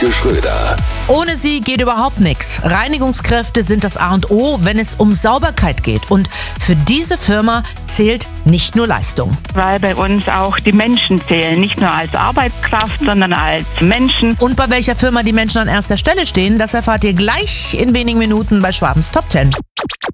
Elske Schröder. Ohne sie geht überhaupt nichts. Reinigungskräfte sind das A und O, wenn es um Sauberkeit geht. Und für diese Firma zählt nicht nur Leistung. Weil bei uns auch die Menschen zählen, nicht nur als Arbeitskraft, sondern als Menschen. Und bei welcher Firma die Menschen an erster Stelle stehen, das erfahrt ihr gleich in wenigen Minuten bei Schwabens Top 10.